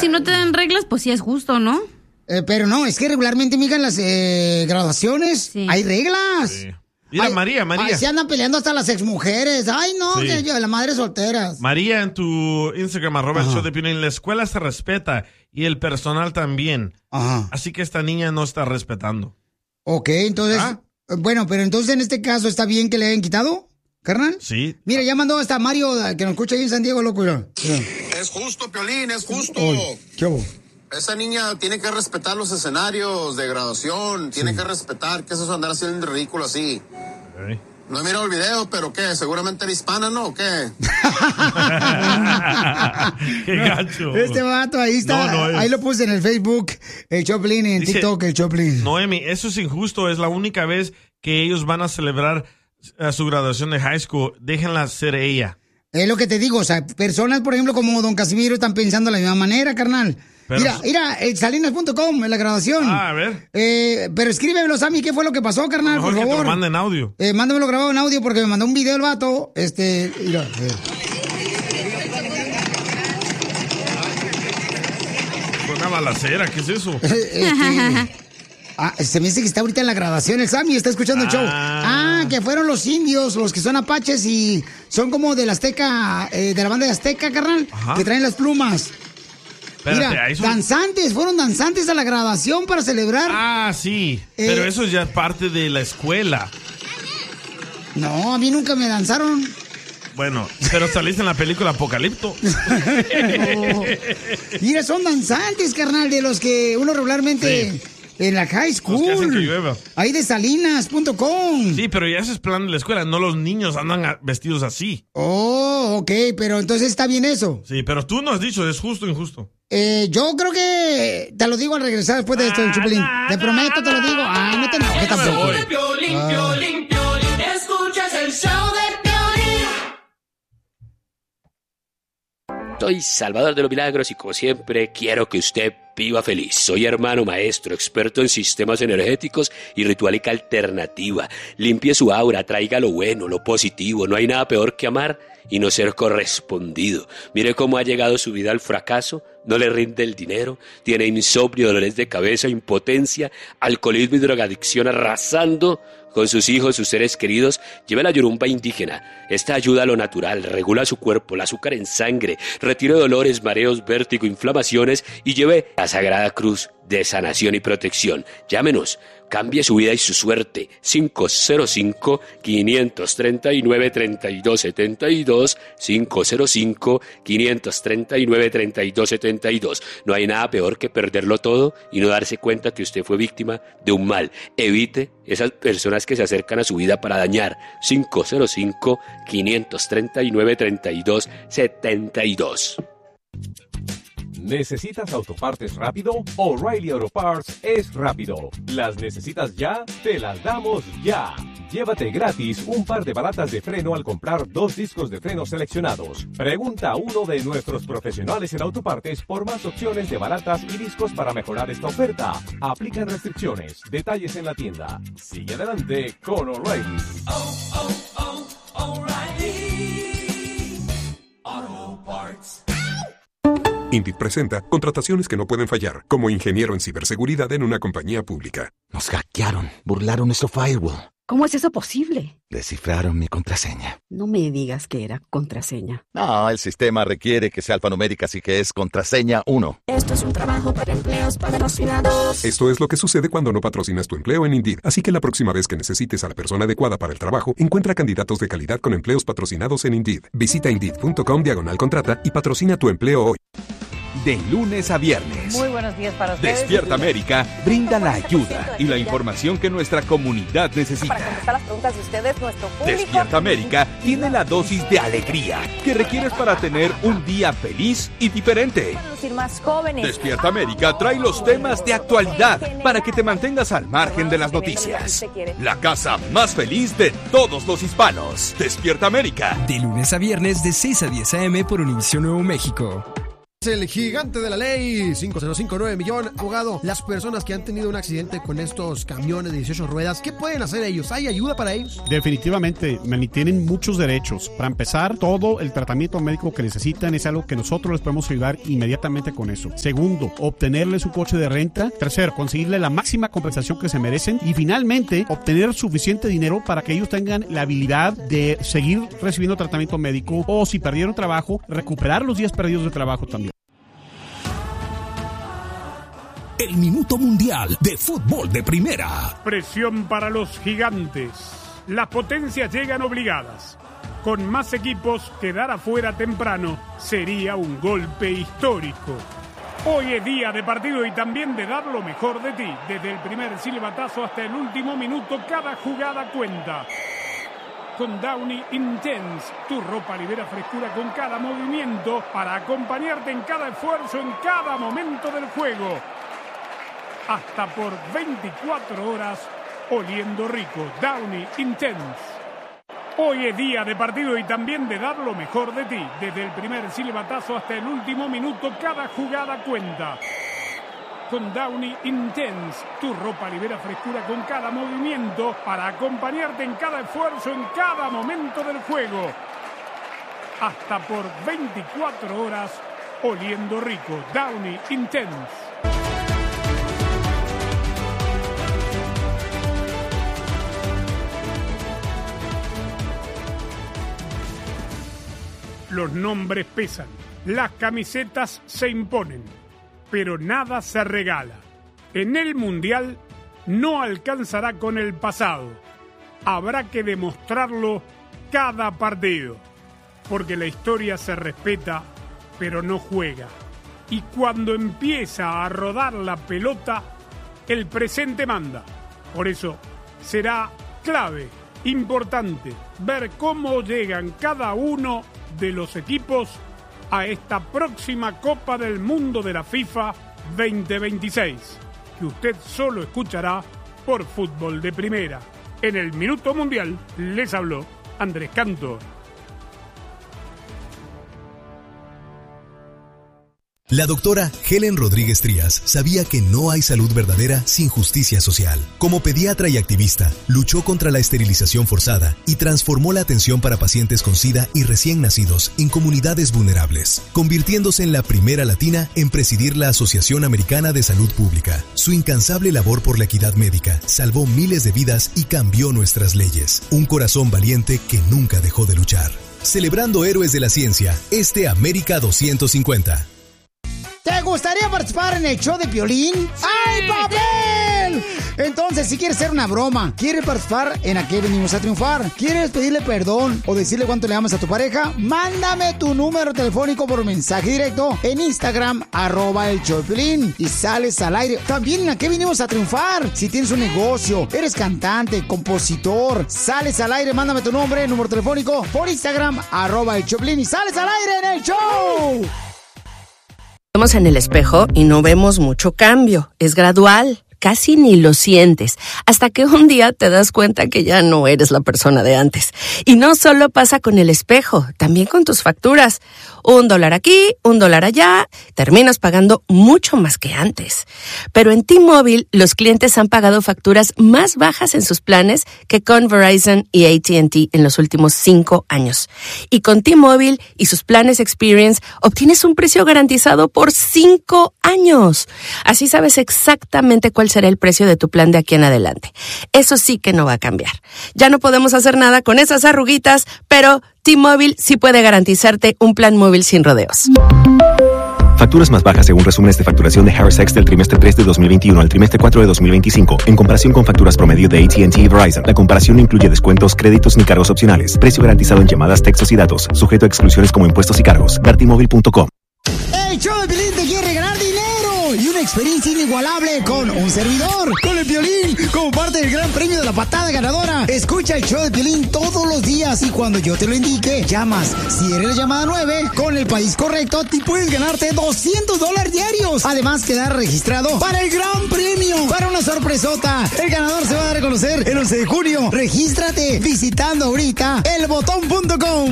si no te dan reglas, pues sí es justo, ¿no? Pero no, es que regularmente, mija, en las graduaciones hay reglas. Sí. Mira, María. Ay, se andan peleando hasta las exmujeres. Ay, no, Sí. que yo, las madres solteras. María, en tu Instagram, @el show de Piolín, la escuela se respeta y el personal también. Ajá. Así que esta niña no está respetando. Ok, entonces, bueno, pero entonces en este caso, ¿está bien que le hayan quitado, carnal? Sí. Mira, ya mandó hasta Mario, que nos escucha ahí en San Diego, loco. Mira. Es justo, Piolín, es justo. ¿Qué hubo? Esa niña tiene que respetar los escenarios de graduación, tiene que respetar que eso es andar haciendo ridículo así. Okay. No he mirado el video, pero ¿qué? Seguramente era hispana, ¿no? ¿O qué? ¡Qué gacho! Este vato, ahí está. No es. Ahí lo puse en el Facebook, el Choplin, en Dice, TikTok, el Choplin. Noemi, eso es injusto. Es la única vez que ellos van a celebrar su graduación de high school. Déjenla ser ella. Es lo que te digo, o sea, personas, por ejemplo, como don Casimiro, están pensando de la misma manera, carnal. Pero- Mira, salinas.com en la graduación. A ver. Pero escríbemelo, Sammy, ¿qué fue lo que pasó, carnal? Mejor Por que te favor. lo manden audio. Mándamelo grabado en audio porque me mandó un video el vato. Mira. Fue una balacera, ¿qué es eso? Se me dice que está ahorita en la grabación el Sammy, está escuchando el show. Que fueron los indios, los que son apaches y son como de la Azteca, de la banda de Azteca, carnal, Ajá. que traen las plumas. Espérate, Mira, ahí son- fueron danzantes a la grabación para celebrar. Sí, pero eso ya es parte de la escuela. No, a mí nunca me danzaron. Bueno, pero saliste en la película Apocalipto. Mira, son danzantes, carnal, de los que uno regularmente en la high school. Los que hacen que llueva. Ahí de salinas.com. Sí, pero ya ese es plan de la escuela, no los niños andan vestidos así. Oh, ok, pero entonces está bien eso. Sí, pero tú no has dicho, ¿es justo o injusto? Yo creo que te lo digo al regresar después de esto, el Chupilín. Te prometo, te lo digo. Ay, no te enojes tampoco. Piolín, escuchas el show de Piolín. Soy Salvador de los Milagros y como siempre quiero que usted viva feliz. Soy hermano maestro, experto en sistemas energéticos y ritualica alternativa. Limpie su aura, traiga lo bueno, lo positivo. No hay nada peor que amar y no ser correspondido. Mire cómo ha llegado su vida al fracaso. No le rinde el dinero, tiene insomnio, dolores de cabeza, impotencia, alcoholismo y drogadicción arrasando con sus hijos, sus seres queridos. Lleve la yorumba indígena. Esta ayuda a lo natural, regula su cuerpo, el azúcar en sangre, retira dolores, mareos, vértigo, inflamaciones y lleve la Sagrada Cruz de sanación y protección. Llámenos, cambie su vida y su suerte. 505-539-3272, 505-539-3272. No hay nada peor que perderlo todo y no darse cuenta que usted fue víctima de un mal. Evite esas personas que se acercan a su vida para dañar. 505-539-3272. ¿Necesitas autopartes rápido? O'Reilly Auto Parts es rápido. ¿Las necesitas ya? Te las damos ya. Llévate gratis un par de balatas de freno al comprar 2 discos de freno seleccionados. Pregunta a uno de nuestros profesionales en autopartes por más opciones de balatas y discos para mejorar esta oferta. Aplican restricciones. Detalles en la tienda. Sigue adelante con O'Reilly. O'Reilly Auto Parts. Indeed presenta contrataciones que no pueden fallar, como ingeniero en ciberseguridad en una compañía pública. Nos hackearon, burlaron nuestro firewall. ¿Cómo es eso posible? Descifraron mi contraseña. No me digas que era contraseña. No, el sistema requiere que sea alfanumérica, así que es contraseña 1. Esto es un trabajo para empleos patrocinados. Esto es lo que sucede cuando no patrocinas tu empleo en Indeed. Así que la próxima vez que necesites a la persona adecuada para el trabajo, encuentra candidatos de calidad con empleos patrocinados en Indeed. Visita Indeed.com/contrata y patrocina tu empleo hoy. De lunes a viernes. Muy buenos días para ustedes. Despierta América brinda la ayuda y la información que nuestra comunidad necesita. Para contestar las preguntas de ustedes, nuestro público. Despierta América tiene la dosis de alegría que requieres para tener un día feliz y diferente. Para lucir más jóvenes. Despierta América trae los temas de actualidad para que te mantengas al margen de las noticias. La casa más feliz de todos los hispanos. Despierta América. De lunes a viernes de 6 a 10 a.m. por Univisión Nuevo México. El gigante de la ley, 5059 millón. Abogado, las personas que han tenido un accidente con estos camiones de 18 ruedas, ¿qué pueden hacer ellos? ¿Hay ayuda para ellos? Definitivamente, tienen muchos derechos. Para empezar, todo el tratamiento médico que necesitan es algo que nosotros les podemos ayudar inmediatamente con eso. Segundo, obtenerles un coche de renta. Tercero, conseguirle la máxima compensación que se merecen. Y finalmente, obtener suficiente dinero para que ellos tengan la habilidad de seguir recibiendo tratamiento médico o, si perdieron trabajo, recuperar los días perdidos de trabajo también. El Minuto Mundial de Fútbol de Primera. Presión para los gigantes. Las potencias llegan obligadas. Con más equipos, quedar afuera temprano sería un golpe histórico. Hoy es día de partido y también de dar lo mejor de ti. Desde el primer silbatazo hasta el último minuto, cada jugada cuenta. Con Downy Intense, tu ropa libera frescura con cada movimiento para acompañarte en cada esfuerzo, en cada momento del juego. Hasta por 24 horas oliendo rico. Downy Intense. Hoy es día de partido y también de dar lo mejor de ti. Desde el primer silbatazo hasta el último minuto, cada jugada cuenta. Con Downy Intense, tu ropa libera frescura con cada movimiento para acompañarte en cada esfuerzo, en cada momento del juego. Hasta por 24 horas oliendo rico. Downy Intense. Los nombres pesan, las camisetas se imponen, pero nada se regala. En el Mundial no alcanzará con el pasado. Habrá que demostrarlo cada partido, porque la historia se respeta, pero no juega. Y cuando empieza a rodar la pelota, el presente manda. Por eso será clave, importante, ver cómo llegan cada uno de los equipos a esta próxima Copa del Mundo de la FIFA 2026, que usted solo escuchará por Fútbol de Primera. En el Minuto Mundial les habló Andrés Cantor. La doctora Helen Rodríguez Trías sabía que no hay salud verdadera sin justicia social. Como pediatra y activista, luchó contra la esterilización forzada y transformó la atención para pacientes con SIDA y recién nacidos en comunidades vulnerables, convirtiéndose en la primera latina en presidir la Asociación Americana de Salud Pública. Su incansable labor por la equidad médica salvó miles de vidas y cambió nuestras leyes. Un corazón valiente que nunca dejó de luchar. Celebrando héroes de la ciencia, América 250. ¿Te gustaría participar en el show de Piolín? ¡Sí! ¡Ay, papel! Entonces, si quieres hacer una broma, quieres participar en ¿A qué venimos a triunfar? ¿Quieres pedirle perdón o decirle cuánto le amas a tu pareja? Mándame tu número telefónico por mensaje directo en Instagram, @el show de Piolín, y sales al aire. También en ¿A qué venimos a triunfar? Si tienes un negocio, eres cantante, compositor, sales al aire, mándame tu nombre, número telefónico por Instagram, @el show de Piolín, y sales al aire en el show. Vemos en el espejo y no vemos mucho cambio. Es gradual, casi ni lo sientes, hasta que un día te das cuenta que ya no eres la persona de antes. Y no solo pasa con el espejo, también con tus facturas. $1 aquí, $1 allá, terminas pagando mucho más que antes. Pero en T-Mobile, los clientes han pagado facturas más bajas en sus planes que con Verizon y AT&T en los últimos 5 años. Y con T-Mobile y sus planes Experience, obtienes un precio garantizado por 5 años. Así sabes exactamente cuál será el precio de tu plan de aquí en adelante. Eso sí que no va a cambiar. Ya no podemos hacer nada con esas arruguitas, pero T-Mobile sí puede garantizarte un plan móvil sin rodeos. Facturas más bajas según resúmenes de facturación de Harris X del trimestre 3 de 2021 al trimestre 4 de 2025, en comparación con facturas promedio de AT&T y Verizon. La comparación no incluye descuentos, créditos ni cargos opcionales. Precio garantizado en llamadas, textos y datos, sujeto a exclusiones como impuestos y cargos. T-Mobile.com. El show de Piolín te quiere regalar dinero y una experiencia inigualable con un servidor, con el Piolín, como parte del gran premio de la patada ganadora. Escucha el show de Piolín todos los días y cuando yo te lo indique, llamas. Si eres la llamada 9, con el país correcto, te puedes ganarte $200 diarios. Además, quedar registrado para el gran premio, para una sorpresota. El ganador se va a dar a conocer el 11 de junio. Regístrate visitando ahorita elbotón.com.